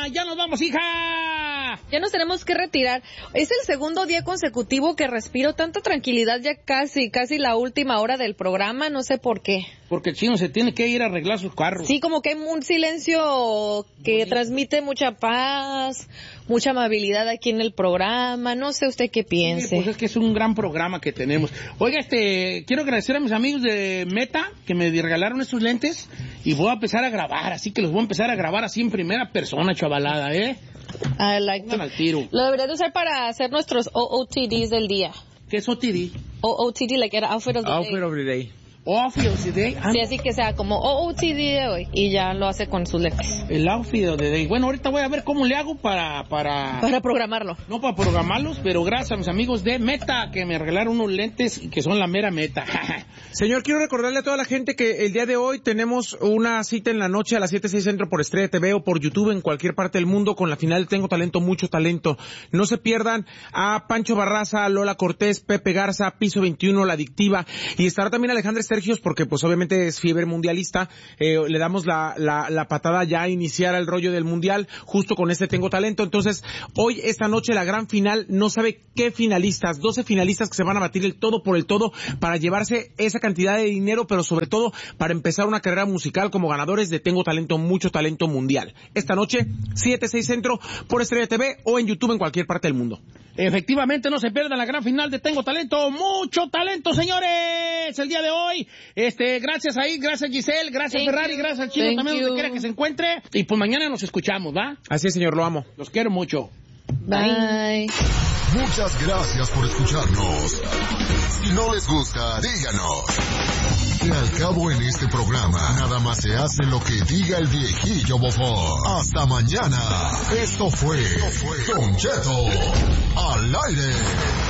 Ya nos vamos, hija. Ya nos tenemos que retirar. Es el segundo día consecutivo que respiro tanta tranquilidad, ya casi la última hora del programa, no sé por qué. Porque el chino se tiene que ir a arreglar sus carros. Sí, como que hay un silencio que transmite mucha paz, mucha amabilidad aquí en el programa. No sé usted qué piense. Sí, pues es que es un gran programa que tenemos. Oiga, quiero agradecer a mis amigos de Meta que me regalaron estos lentes y voy a empezar a grabar, así que los voy a empezar a grabar así en primera persona, chavalada, ¿eh? I like it. Al tiro. Lo debería de usar para hacer nuestros OOTDs del día. ¿Qué es OTD? OOTD, like era Outfit of the Day. Outfit of the Day. Outfit of the Day. Sí, así que sea como OOTD de hoy. Y ya lo hace con sus lentes. El Outfit of the Day. Bueno, ahorita voy a ver cómo le hago para programarlo. No para programarlos, pero gracias a mis amigos de Meta que me regalaron unos lentes que son la mera meta. Señor, quiero recordarle a toda la gente que el día de hoy tenemos una cita en la noche a las 7:06 Centro por Estrella TV o por YouTube en cualquier parte del mundo con la final Tengo Talento, Mucho Talento. No se pierdan a Pancho Barraza, Lola Cortés, Pepe Garza, Piso 21, La Adictiva, y estará también Alejandra Sergios porque pues obviamente es fiebre mundialista. Le damos la patada ya a iniciar el rollo del mundial justo con este Tengo Talento. Entonces, hoy, esta noche, la gran final, no sabe qué finalistas, 12 finalistas que se van a batir el todo por el todo para llevarse esa cantidad de dinero, pero sobre todo para empezar una carrera musical como ganadores de Tengo Talento, Mucho Talento Mundial. Esta noche, 7:06 Centro por Estrella TV o en YouTube en cualquier parte del mundo. Efectivamente, no se pierdan la gran final de Tengo Talento, Mucho Talento, señores, el día de hoy. Gracias ahí, gracias Giselle, gracias Ferrari, gracias al Chino, también donde quiera que se encuentre. Y pues mañana nos escuchamos, ¿va? Así es, señor, lo amo. Los quiero mucho. Bye. Muchas gracias por escucharnos. Si no les gusta, díganos. Que al cabo en este programa, nada más se hace lo que diga el viejillo bofón. Hasta mañana. Esto fue Don Cheto al aire.